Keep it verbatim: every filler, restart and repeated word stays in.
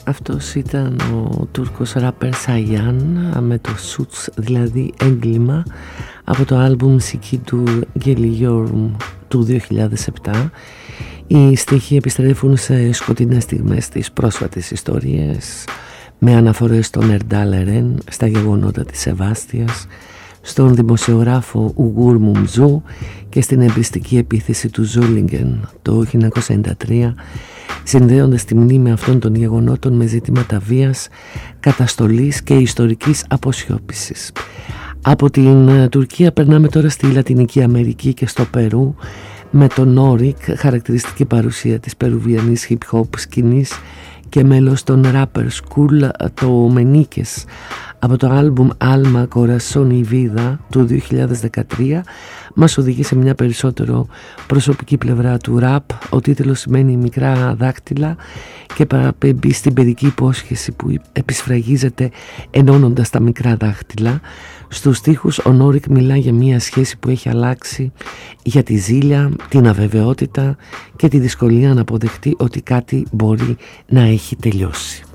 Αυτός ήταν ο Τούρκος ράπερ Σαγιάν με το Suits, δηλαδή έγκλημα, από το άλμπουμ μουσική του Geliyorum του δύο χιλιάδες επτά. Οι στίχοι επιστρέφουν σε σκοτεινές στιγμές της πρόσφατης ιστορίας, με αναφορές στον Ερντάλ Ερέν, στα γεγονότα της Σεβάστιας, στον δημοσιογράφο Ουγγούρ Μουμζού και στην εμπριστική επίθεση του Ζούλιγκεν το χίλια εννιακόσια ενενήντα τρία, συνδέοντας τη μνήμη αυτών των γεγονότων με ζητήματα βίας, καταστολής και ιστορικής αποσιώπησης. Από την Τουρκία περνάμε τώρα στη Λατινική Αμερική και στο Περού, με τον Όριγκ, χαρακτηριστική παρουσία της περουβιανής hip hop σκηνής και μέλος των Rapper School, το Μενίκες, από το άλμπουμ Alma Corazón y Vida του δύο χιλιάδες δεκατρία, μας οδηγεί σε μια περισσότερο προσωπική πλευρά του ραπ. Ο τίτλος σημαίνει μικρά δάχτυλα και παραπέμπει στην παιδική υπόσχεση που επισφραγίζεται ενώνοντας τα μικρά δάχτυλα. Στους στίχους ο Νόρικ μιλά για μια σχέση που έχει αλλάξει, για τη ζήλια, την αβεβαιότητα και τη δυσκολία να αποδεχτεί ότι κάτι μπορεί να έχει τελειώσει.